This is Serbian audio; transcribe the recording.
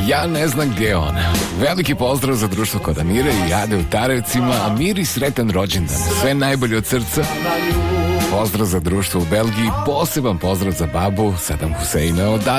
Ja ne znam gdje je ona. Veliki pozdrav za društvo kod Amire i Ade u Tarevcima. Amiri sretan rođendan. Sve najbolje od srca. Pozdrav za društvo u Belgiji. Poseban pozdrav za babu Sadam Huseina od